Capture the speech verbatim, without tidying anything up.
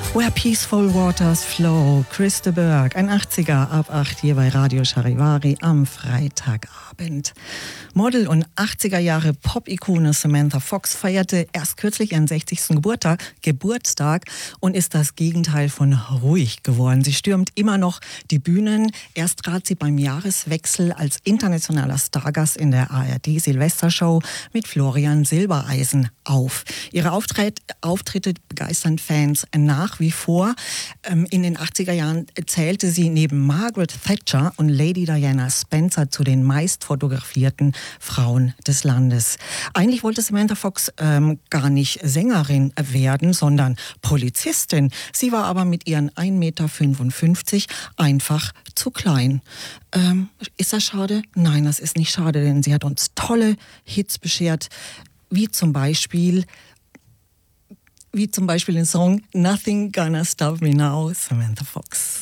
Where Peaceful Waters Flow, Chris de Burgh, ein achtziger ab acht hier bei Radio Charivari am Freitagabend. Model und achtziger Jahre Pop-Ikone Samantha Fox feierte erst kürzlich ihren sechzigsten Geburtstag, Geburtstag und ist das Gegenteil von ruhig geworden. Sie stürmt immer noch die Bühnen. Erst trat sie beim Jahreswechsel als internationaler Stargast in der A R D-Silvestershow mit Florian Silbereisen auf. Ihre Auftritt, Auftritte begeistern Fans nach wie vor. In den achtziger Jahren zählte sie neben Margaret Thatcher und Lady Diana Spencer zu den meist fotografierten Frauen des Landes. Eigentlich wollte Samantha Fox ähm, gar nicht Sängerin werden, sondern Polizistin. Sie war aber mit ihren ein Meter fünfundfünfzig einfach zu klein. Ähm, ist das schade? Nein, das ist nicht schade, denn sie hat uns tolle Hits beschert, wie zum Beispiel wie zum Beispiel den Song Nothing Gonna Stop Me Now, Samantha Fox.